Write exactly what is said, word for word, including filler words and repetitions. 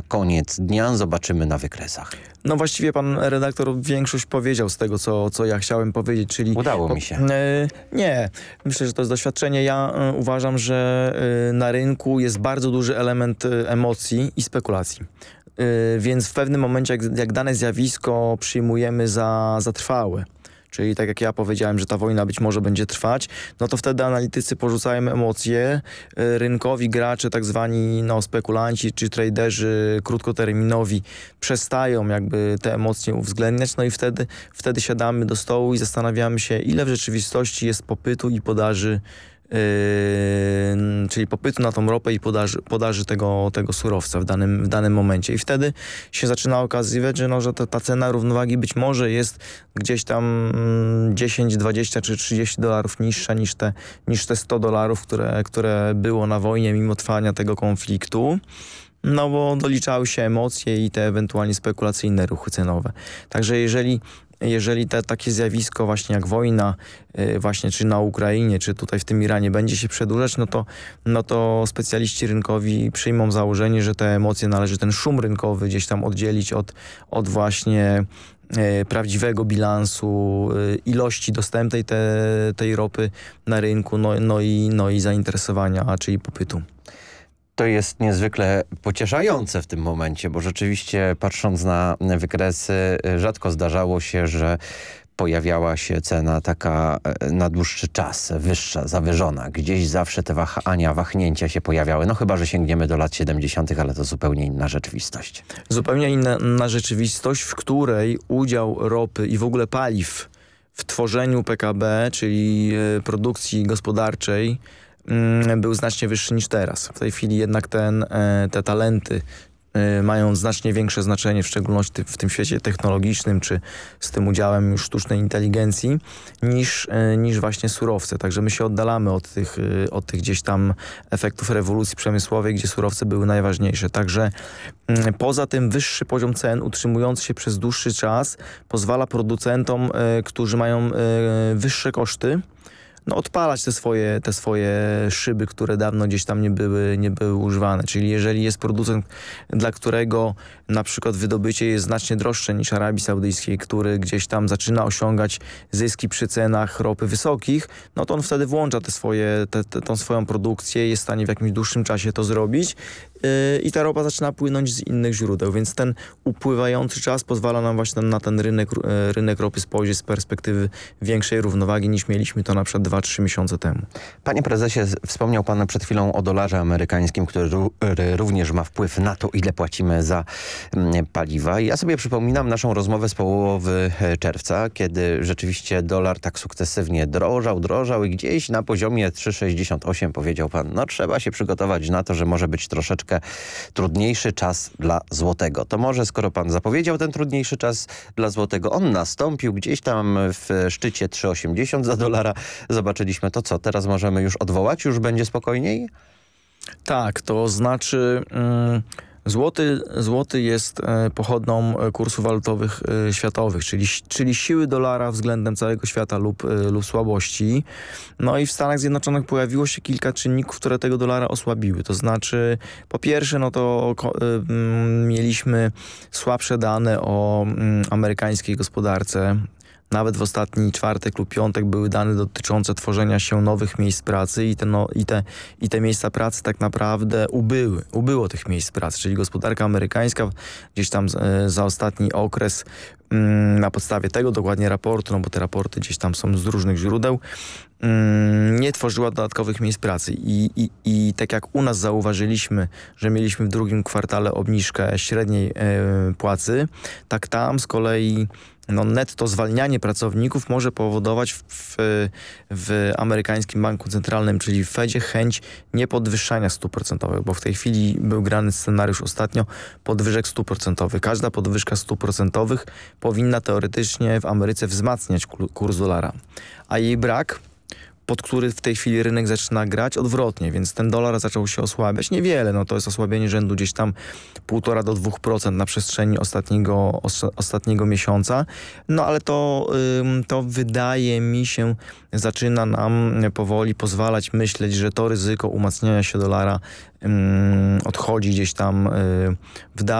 koniec dnia zobaczymy na wykresach? No właściwie pan redaktor większość powiedział z tego, co, co ja chciałem powiedzieć, czyli... Udało po, mi się. E, nie, myślę, że to jest doświadczenie. Ja e, uważam, że e, na rynku jest bardzo duży element e, emocji i spekulacji. E, więc w pewnym momencie, jak, jak dane zjawisko przyjmujemy za, za trwałe, czyli tak jak ja powiedziałem, że ta wojna być może będzie trwać, no to wtedy analitycy porzucają emocje, y, rynkowi gracze, tak zwani no, spekulanci czy traderzy krótkoterminowi przestają jakby te emocje uwzględniać, no i wtedy, wtedy siadamy do stołu i zastanawiamy się, ile w rzeczywistości jest popytu i podaży, Yy, czyli popytu na tą ropę i podaży, podaży tego, tego surowca w danym, w danym momencie. I wtedy się zaczyna okazywać, że, no, że ta, ta cena równowagi być może jest gdzieś tam dziesięć, dwadzieścia czy trzydzieści dolarów niższa niż te, niż te sto dolarów, które, które było na wojnie mimo trwania tego konfliktu. No bo doliczały się emocje i te ewentualnie spekulacyjne ruchy cenowe. Także jeżeli Jeżeli te, takie zjawisko właśnie jak wojna, yy, właśnie czy na Ukrainie, czy tutaj w tym Iranie będzie się przedłużać, no to, no to specjaliści rynkowi przyjmą założenie, że te emocje należy, ten szum rynkowy gdzieś tam oddzielić od, od właśnie yy, prawdziwego bilansu, yy, ilości dostępnej te, tej ropy na rynku, no, no, i, no i zainteresowania, czyli popytu. To jest niezwykle pocieszające w tym momencie, bo rzeczywiście patrząc na wykresy rzadko zdarzało się, że pojawiała się cena taka na dłuższy czas, wyższa, zawyżona. Gdzieś zawsze te wahania, wahnięcia się pojawiały. No chyba, że sięgniemy do lat siedemdziesiątych, ale to zupełnie inna rzeczywistość. Zupełnie inna, inna rzeczywistość, w której udział ropy i w ogóle paliw w tworzeniu P K B, czyli produkcji gospodarczej, był znacznie wyższy niż teraz. W tej chwili jednak ten, te talenty mają znacznie większe znaczenie, w szczególności w tym świecie technologicznym, czy z tym udziałem już sztucznej inteligencji, niż, niż właśnie surowce. Także my się oddalamy od tych, od tych gdzieś tam efektów rewolucji przemysłowej, gdzie surowce były najważniejsze. Także poza tym wyższy poziom cen utrzymujący się przez dłuższy czas pozwala producentom, którzy mają wyższe koszty, no, odpalać te swoje, te swoje szyby, które dawno gdzieś tam nie były, nie były używane. Czyli jeżeli jest producent, dla którego na przykład wydobycie jest znacznie droższe niż Arabii Saudyjskiej, który gdzieś tam zaczyna osiągać zyski przy cenach ropy wysokich, no to on wtedy włącza te swoje, te, te, tą swoją produkcję, jest w stanie w jakimś dłuższym czasie to zrobić yy, i ta ropa zaczyna płynąć z innych źródeł. Więc ten upływający czas pozwala nam właśnie na ten rynek, yy, rynek ropy spojrzeć z perspektywy większej równowagi niż mieliśmy to na przykład dwa trzy miesiące temu. Panie prezesie, wspomniał pan przed chwilą o dolarze amerykańskim, który również ma wpływ na to, ile płacimy za paliwa. I ja sobie przypominam naszą rozmowę z połowy czerwca, kiedy rzeczywiście dolar tak sukcesywnie drożał, drożał i gdzieś na poziomie trzy sześćdziesiąt osiem powiedział pan, no trzeba się przygotować na to, że może być troszeczkę trudniejszy czas dla złotego. To może skoro pan zapowiedział ten trudniejszy czas dla złotego, on nastąpił gdzieś tam w szczycie trzy osiemdziesiąt za dolara. Zobaczyliśmy to, co teraz możemy już odwołać, już będzie spokojniej? Tak, to znaczy mm, złoty, złoty jest e, pochodną kursów walutowych e, światowych, czyli, czyli siły dolara względem całego świata lub, e, lub słabości. No i w Stanach Zjednoczonych pojawiło się kilka czynników, które tego dolara osłabiły. To znaczy po pierwsze, no to e, m, mieliśmy słabsze dane o m, amerykańskiej gospodarce. Nawet w ostatni czwartek lub piątek były dane dotyczące tworzenia się nowych miejsc pracy i te, no, i te, i te miejsca pracy tak naprawdę ubyły. Ubyło tych miejsc pracy, czyli gospodarka amerykańska gdzieś tam e, za ostatni okres mm, na podstawie tego dokładnie raportu, no bo te raporty gdzieś tam są z różnych źródeł, mm, nie tworzyła dodatkowych miejsc pracy. I, i, I tak jak u nas zauważyliśmy, że mieliśmy w drugim kwartale obniżkę średniej e, płacy, tak tam z kolei no netto zwalnianie pracowników może powodować w, w, w amerykańskim banku centralnym, czyli w Fedzie, chęć niepodwyższania stóp procentowych, bo w tej chwili był grany scenariusz ostatnio podwyżek stóp procentowych. Każda podwyżka stóp procentowych powinna teoretycznie w Ameryce wzmacniać kurs dolara, a jej brak, pod który w tej chwili rynek zaczyna grać odwrotnie, więc ten dolar zaczął się osłabiać. Niewiele, no to jest osłabienie rzędu gdzieś tam półtora do dwóch procent na przestrzeni ostatniego, os, ostatniego miesiąca. No ale to, ym, to wydaje mi się, zaczyna nam powoli pozwalać myśleć, że to ryzyko umacniania się dolara ym, odchodzi gdzieś tam yy, w dal.